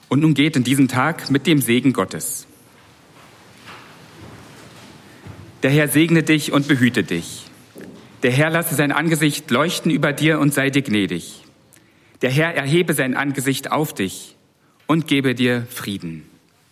Und nun geht in diesem Tag mit dem Segen Gottes. Der Herr segne dich und behüte dich. Der Herr lasse sein Angesicht leuchten über dir und sei dir gnädig. Der Herr erhebe sein Angesicht auf dich und gebe dir Frieden.